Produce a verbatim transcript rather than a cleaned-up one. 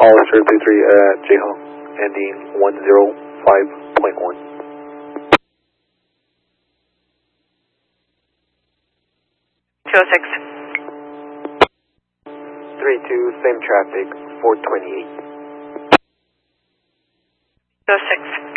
Hollister three three at J-Hawk, ending one zero five point one. two oh six. three two, same traffic, four twenty-eight. two oh six.